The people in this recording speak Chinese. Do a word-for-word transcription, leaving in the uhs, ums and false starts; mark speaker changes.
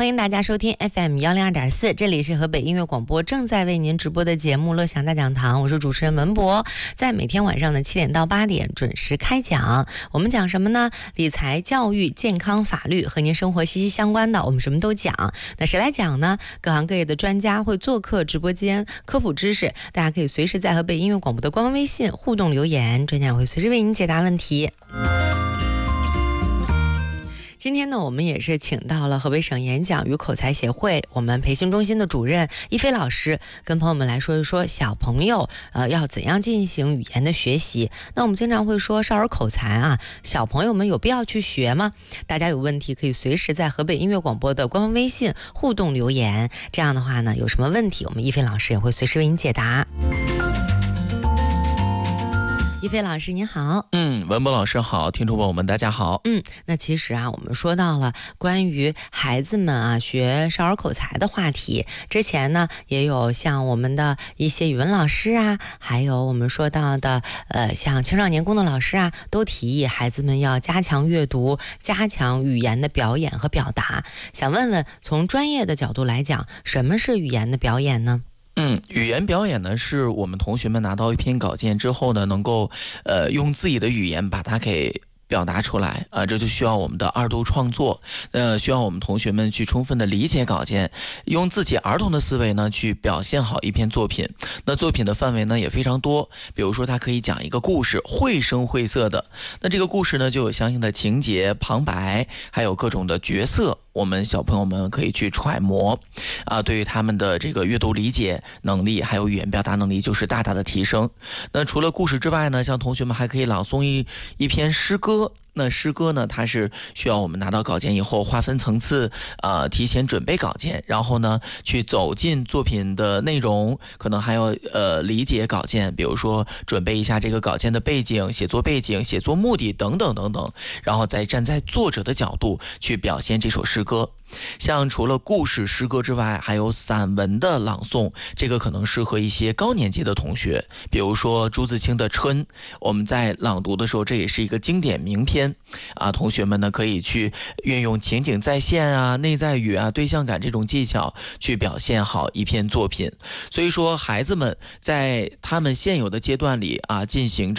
Speaker 1: 欢迎大家收听 F M 一零二点四，这里是河北音乐广播正在为您直播的节目《乐享大讲堂》，我是主持人文博，在每天晚上的七点到八点准时开讲。我们讲什么呢？理财、教育、健康、法律，和您生活息息相关的，我们什么都讲。那谁来讲呢？各行各业的专家会做客直播间科普知识，大家可以随时在河北音乐广播的官方微信互动留言，专家也会随时为您解答问题。今天呢，我们也是请到了河北省演讲与口才协会我们培训中心的主任一飞老师，跟朋友们来说一说小朋友呃要怎样进行语言的学习。那我们经常会说少儿口才啊，小朋友们有必要去学吗？大家有问题可以随时在河北音乐广播的官方微信互动留言，这样的话呢，有什么问题我们一飞老师也会随时为您解答。一飞老师您好。
Speaker 2: 嗯，文博老师好，听众朋友们大家好。
Speaker 1: 嗯，那其实啊，我们说到了关于孩子们啊学少儿口才的话题，之前呢也有像我们的一些语文老师啊，还有我们说到的呃像青少年宫的老师啊，都提议孩子们要加强阅读，加强语言的表演和表达。想问问，从专业的角度来讲，什么是语言的表演呢？
Speaker 2: 嗯，语言表演呢，是我们同学们拿到一篇稿件之后呢，能够呃用自己的语言把它给表达出来啊、呃，这就需要我们的二度创作，呃，需要我们同学们去充分的理解稿件，用自己儿童的思维呢去表现好一篇作品。那作品的范围呢也非常多，比如说它可以讲一个故事，绘声绘色的，那这个故事呢就有相应的情节、旁白，还有各种的角色。我们小朋友们可以去揣摩啊，对于他们的这个阅读理解能力还有语言表达能力就是大大的提升。那除了故事之外呢，像同学们还可以朗诵一一篇诗歌。那诗歌呢，它是需要我们拿到稿件以后划分层次，呃，提前准备稿件，然后呢去走进作品的内容，可能还要呃理解稿件，比如说准备一下这个稿件的背景、写作背景、写作目的等等等等，然后再站在作者的角度去表现这首诗歌。像除了故事诗歌之外，还有散文的朗诵，这个可能适合一些高年级的同学，比如说朱自清的《春》，我们在朗读的时候，这也是一个经典名篇啊。同学们呢可以去运用情景再现啊、内在语啊、对象感这种技巧，去表现好一篇作品。所以说，孩子们在他们现有的阶段里啊，进行